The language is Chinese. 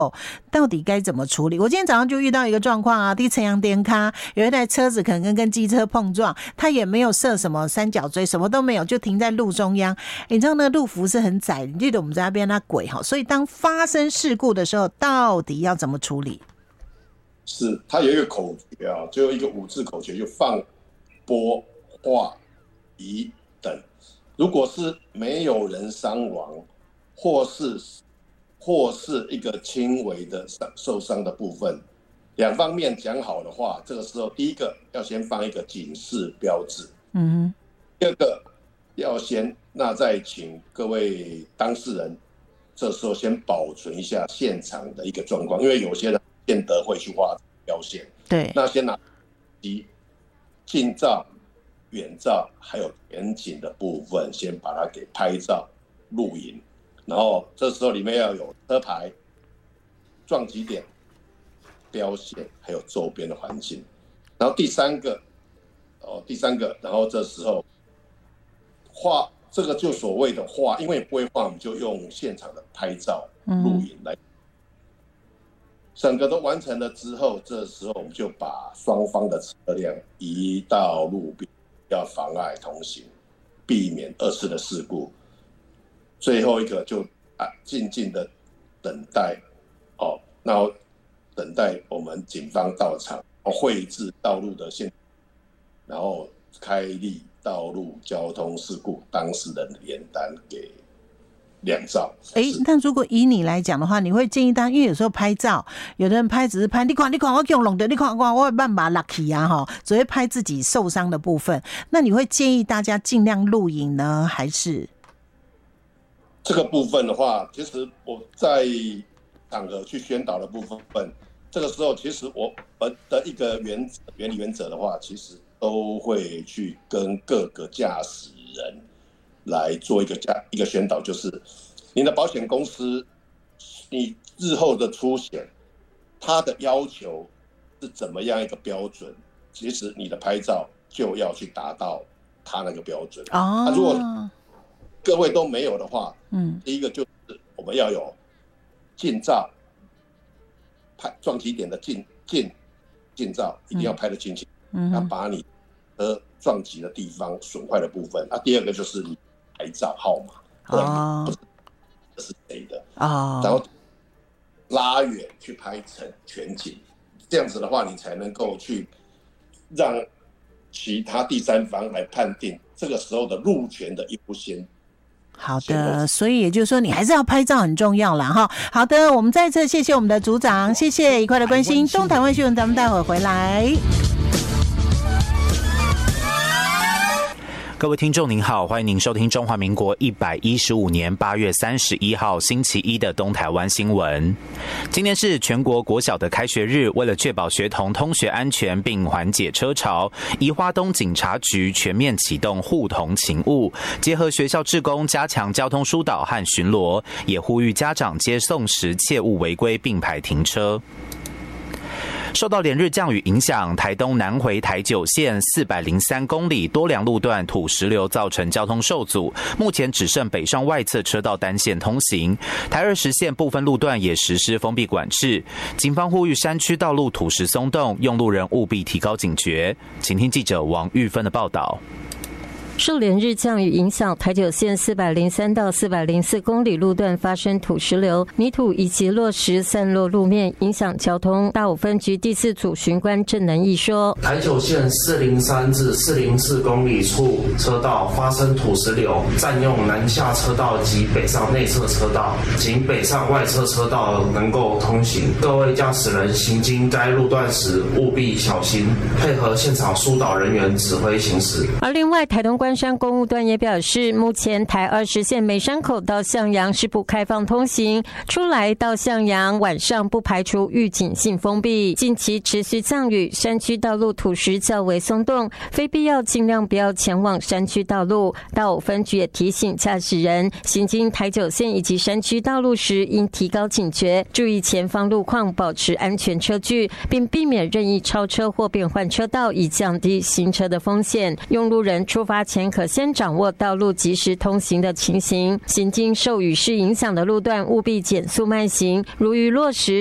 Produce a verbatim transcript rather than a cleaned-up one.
到底该怎么处理？我今天早上就遇到一个状况啊，第城阳颠咖有一台车子可能跟跟机车碰撞，他也没有设什么三角锥，什么都没有，就停在路中央。你知道那个路幅是很窄，你记得我们在那边那轨哈，所以当发生事故的时候，到底要怎么处理？ 是，它有一个口诀啊，就有一个五字口诀，就放、拨、画、移等。如果是没有人伤亡，或是或是一个轻微的受伤的部分，两方面讲好的话，这个时候第一个要先放一个警示标志，嗯哼，第二个要先，那再请各位当事人，这时候先保存一下现场的一个状况，因为有些人不见得会去画标线， 对， 那先拿近照、远照还有远景的部分，先把它给拍照、录影，然后这时候里面要有车牌、撞击点、标线，还有周边的环境。然后第三个，哦，第三个，然后这时候画这个就所谓的画，因为不会画，我们就用现场的拍照、录影来。整个都完成了之后，这时候我们就把双方的车辆移到路边，要妨碍通行，避免二次的事故。最后一个就啊，静静的等待，哦，然后等待我们警方到场，绘制道路的线，然后开立道路交通事故当事人联单给两照。 哎，那如果以你来讲的话，你会建议大家，因为有时候拍照，有的人拍只是拍，你看你看我用弄的，你看我我有办法 lucky 啊哈，只会拍自己受伤的部分。那你会建议大家尽量录影呢，还是？ 这个部分的话，其实我在场合去宣导的部分，这个时候其实我们的一个原则、原理原则的话，其实都会去跟各个驾驶人来做一个加一个宣导，就是你的保险公司，你日后的出险，它的要求是怎么样一个标准？其实你的拍照就要去达到它那个标准。哦，啊、如果各位都没有的话，嗯，第一个就是我们要有近照，拍撞击点的近近近照，一定要拍得清清，嗯，要把你的撞击的地方损坏的部分。啊，第二个就是你牌照号码，哦，不是这是谁的哦，然后拉远去拍成全景，这样子的话，你才能够去让其他第三方来判定这个时候的路权的优先。 好的，所以也就是说，你还是要拍照很重要啦哈。好的，我们再次谢谢我们的组长，谢谢一块的关心。东台湾新闻，咱们待会回来。 各位听众您好，欢迎您收听中华民国一百一十五年八月三十一号星期一的东台湾新闻。今天是全国国小的开学日，为了确保学童通学安全并缓解车潮，宜花东警察局全面启动护童勤务，结合学校志工加强交通疏导和巡逻，也呼吁家长接送时切勿违规并排停车。受到连日降雨影响，台东南回台九线四百零三公里多良路段土石流造成交通受阻，目前只剩北上外侧车道单线通行。台二十线部分路段也实施封闭管制。警方呼吁山区道路土石松动，用路人务必提高警觉。请听记者王玉芬的报道。 受连日降雨影响，台九线四百零三到四百零四公里路段发生土石流，泥土以及落石散落路面，影响交通。大武分局第四组巡官郑能义说， 台九线四零三至四零四公里处车道发生土石流，占用南下车道及北上内侧车道，仅北上外侧车道能够通行。各位驾驶人行经该路段时务必小心，配合现场疏导人员指挥行驶。 而另外，台东关山公务段也表示，目前台二十线美山口到向阳是不开放通行，出来到向阳晚上不排除预警性封闭。近期持续降雨，山区道路土石较为松动，非必要尽量不要前往山区道路。大武分局也提醒驾驶人，行经台九线以及山区道路时，应提高警觉，注意前方路况，保持安全车距，并避免任意超车或变换车道，以降低行车的风险。用路人出发前前可先掌握道路及时通行的情形。行经受雨势影响的路段，务必减速慢行。如于落实